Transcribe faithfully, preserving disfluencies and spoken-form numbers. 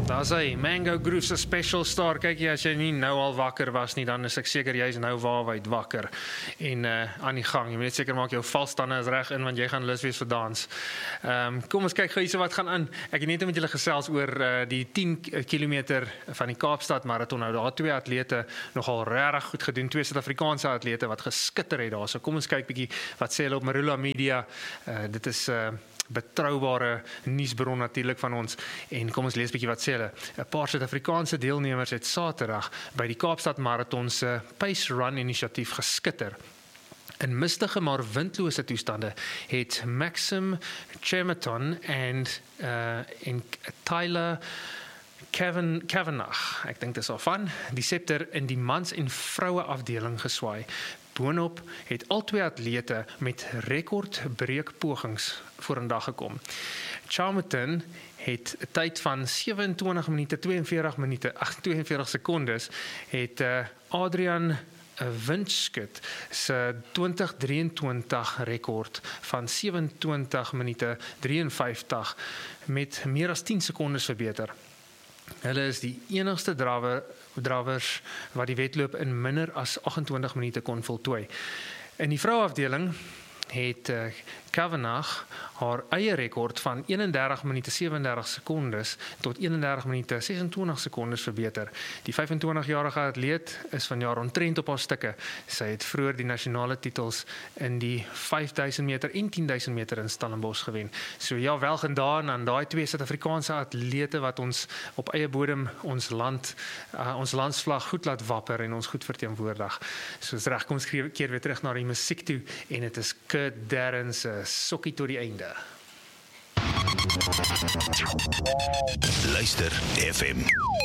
Daar's hy, Mango Groove se special star. Kyk jy, as jy nie nou al wakker was nie, dan is ek seker jy is nou waarwyd wakker en uh, aan die gang. Jy moet net seker maak jou valstande is reg in, want jy gaan lus wees vir dans. Um, kom ons kyk gou hierso wat gaan aan. Ek het net met julle gesels oor uh, die tien kilometer van die Kaapstad marathon. Nou daar twee atlete nogal regtig goed gedoen, twee Suid-Afrikaanse atlete wat geskitter het daar. So kom ons kyk bietjie wat sê hulle op Marula Media. Uh, dit is uh, betroubare nuusbron natuurlik van ons en kom ons lees bietjie wat sê hulle. 'n Paar Suid-Afrikaanse deelnemers het Saterdag by die Kaapstad Marathon se Pace Run inisiatief geskitter. In mistige maar windlose toestande het Maxim Chematon en uh, en Tyler Kevin Kavanagh, ek dink dis al van, die septer in die mans- en vroue afdeling geswaai. Boonop het al twee atlete met rekordbreekpogings vorendag gekom. Chamaton het 'n tyd van sewe-en-twintig minute tweeënveertig minute agtenveertig sekondes het uh, Adrian Windskut se twintig drieëntwintig rekord van sewe-en-twintig minute drieënvyftig met meer as tien sekondes verbeter. Hulle is die enigste drawer, drawers wat die wedloop in minder as agt-en-twintig minute kon voltooi. In die vrouafdeling het uh, Kavanagh haar eie rekord van eenendertig minute sewe-en-dertig sekondes tot eenendertig minute ses-en-twintig sekondes verbeter. Die vyf-en-twintigjarige atleet is vanjaar ontrent op haar stukke. Sy het vroeër die nasionale titels in die vyfduisend meter en tienduisend meter in Stellenbosch gewen. So ja, wel gedaan aan daai twee Suid-Afrikaanse atlete wat ons op eie bodem ons land, uh, ons landsvlag goed laat wapper en ons goed verteenwoordig. So is reg, kom ons keer weer terug na die musiek toe en dit is Kurt Darren se Sokkie tot die einde. Luister F M.